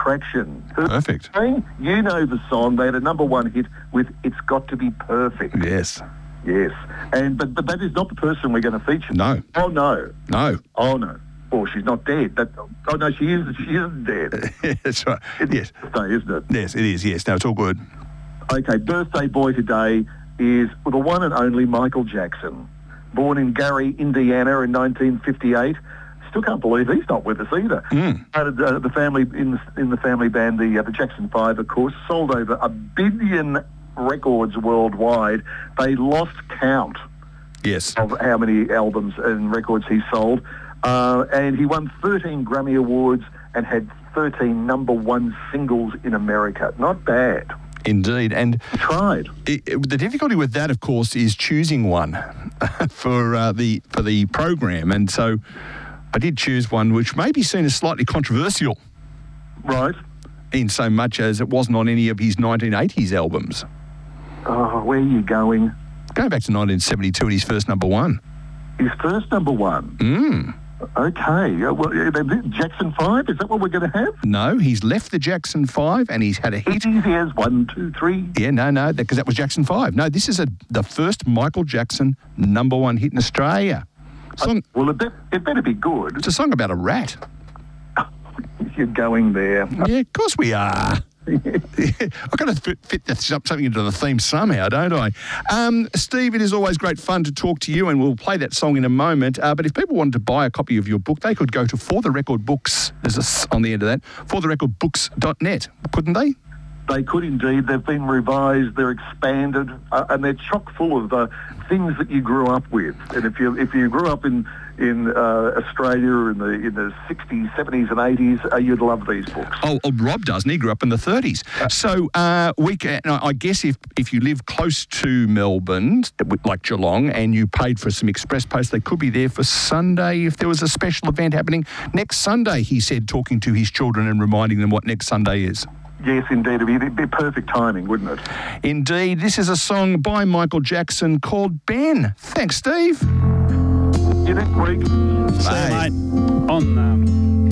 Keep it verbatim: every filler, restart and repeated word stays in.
Attraction. Perfect. You know the song. They had a number one hit with It's Got to Be Perfect. Yes. Yes. And but, but that is not the person we're going to feature. No. Oh, no. No. Oh, no. Oh, she's not dead. That, oh, no, she is. She isn't dead. That's right. It's Yes. birthday, isn't it? Yes, it is. Yes. No, it's all good. Okay, birthday boy today is the one and only Michael Jackson. Born in Gary, Indiana in nineteen fifty-eight. Still can't believe he's not with us either. Mm. Started, uh, the family in the, in the family band, the uh, the Jackson Five, of course, sold over a billion records worldwide. They lost count Yes. of how many albums and records he sold, uh, and he won thirteen Grammy Awards and had thirteen number one singles in America. Not bad. Indeed. And He tried. it, it- the difficulty with that, of course, is choosing one for uh, the for the program. And so I did choose one which may be seen as slightly controversial Right. in so much as it wasn't on any of his nineteen eighties albums. Oh, where are you going? Going back to nineteen seventy-two and his first number one. His first number one. Mm. Okay. Uh, well, uh, Jackson Five, is that what we're going to have? No, he's left the Jackson Five and he's had a hit. Easy as one, two, three. Yeah, no, no, because that was Jackson Five. No, this is a the first Michael Jackson number one hit in Australia. Song, Well, it, be, it better be good. it's a song about a rat. You're going there. Yeah, of course we are. I've got to fit, fit the, something into the theme somehow, don't I? Um, Steve, it is always great fun to talk to you, and we'll play that song in a moment. Uh, but if people wanted to buy a copy of your book, they could go to For The Record Books. There's a s on the end of that. for the record books dot net, couldn't they? They could indeed. They've been revised. They're expanded, uh, and they're chock full of uh, things that you grew up with. And if you if you grew up in in uh, Australia in the in the sixties, seventies, and eighties, uh, you'd love these books. Oh, oh, Rob doesn't. He grew up in the thirties. So uh, we can, I guess if, if you live close to Melbourne, like Geelong, and you paid for some express post, they could be there for Sunday if there was a special event happening. Next Sunday, he said, talking to his children and reminding them what next Sunday is. Yes, indeed. It'd be, it'd be perfect timing, wouldn't it? Indeed. This is a song by Michael Jackson called Ben. Thanks, Steve. You next week. See you, mate. On um,